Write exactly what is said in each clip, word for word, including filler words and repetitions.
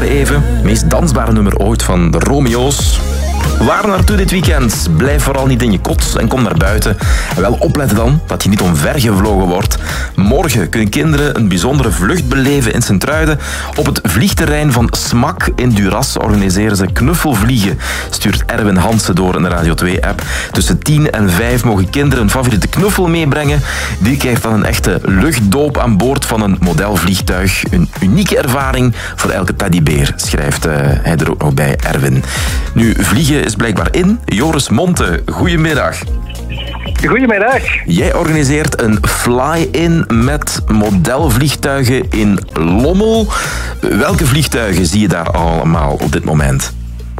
even. Meest dansbare nummer ooit van de Romeo's. Waar naartoe dit weekend? Blijf vooral niet in je kot en kom naar buiten. En wel opletten dan dat je niet omvergevlogen wordt. Morgen kunnen kinderen een bijzondere vlucht beleven in Sint-Truiden. Op het vliegterrein van Smak in Duras organiseren ze knuffelvliegen. Stuurt Erwin Hansen door in de Radio twee-app. Tussen tien en vijf mogen kinderen een favoriete knuffel meebrengen. Die krijgt dan een echte luchtdoop aan boord van een modelvliegtuig. Een unieke ervaring voor elke teddybeer, schrijft uh, hij er ook nog bij, Erwin. Nu, vliegen is blijkbaar in. Joris Monte, goedemiddag. Goedemiddag. Jij organiseert een fly-in met modelvliegtuigen in Lommel. Welke vliegtuigen zie je daar allemaal op dit moment?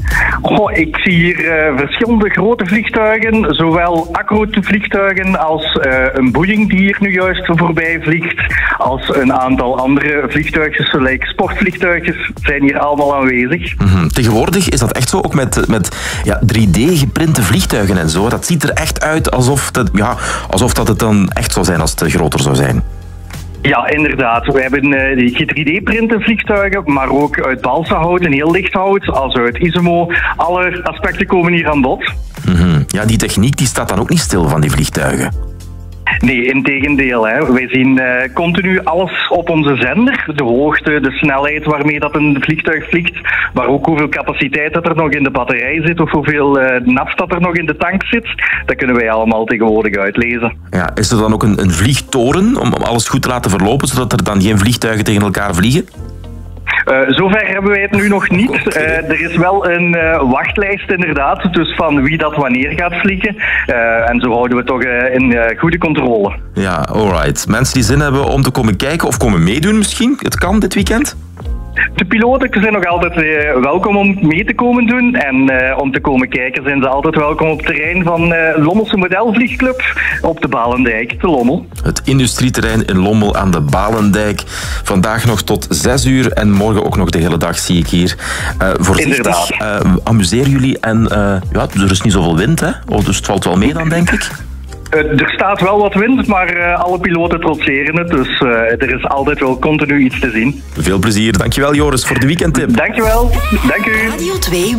Oh, ik zie hier uh, verschillende grote vliegtuigen, zowel Acro-vliegtuigen als uh, een Boeing die hier nu juist voorbij vliegt, als een aantal andere vliegtuigjes, like sportvliegtuigjes, zijn hier allemaal aanwezig. Mm-hmm. Tegenwoordig is dat echt zo, ook met, met ja, drie D geprinte vliegtuigen en zo. Dat ziet er echt uit alsof, dat, ja, alsof dat het dan echt zou zijn als het groter zou zijn. Ja, inderdaad. We hebben uh, die drie D-printen vliegtuigen, maar ook uit balsahout en heel licht hout, als uit Isomo. Alle aspecten komen hier aan bod. Mm-hmm. Ja, die techniek die staat dan ook niet stil van die vliegtuigen. Nee, integendeel. Hè. Wij zien uh, continu alles op onze zender. De hoogte, de snelheid waarmee dat een vliegtuig vliegt, maar ook hoeveel capaciteit dat er nog in de batterij zit of hoeveel uh, naft dat er nog in de tank zit. Dat kunnen wij allemaal tegenwoordig uitlezen. Ja, is er dan ook een, een vliegtoren om, om alles goed te laten verlopen, zodat er dan geen vliegtuigen tegen elkaar vliegen? Uh, zover hebben wij het nu nog niet. Uh, er is wel een uh, wachtlijst inderdaad, dus van wie dat wanneer gaat vliegen. Uh, en zo houden we toch uh, in uh, goede controle. Ja, alright. Mensen die zin hebben om te komen kijken of komen meedoen misschien, het kan dit weekend? De piloten zijn nog altijd uh, welkom om mee te komen doen. En uh, om te komen kijken zijn ze altijd welkom op het terrein van uh, Lommelse Modelvliegclub op de Balendijk te Lommel. Het industrieterrein in Lommel aan de Balendijk. Vandaag nog tot zes uur en morgen ook nog de hele dag, zie ik hier. Uh, voorzichtig, uh, amuseren jullie en uh, ja, er is niet zoveel wind, hè? Oh, dus het valt wel mee dan, denk ik. Uh, er staat wel wat wind, maar uh, alle piloten trotseren het. Dus uh, er is altijd wel continu iets te zien. Veel plezier. Dankjewel Joris voor de weekendtip. Dankjewel. Dank u. Radio twee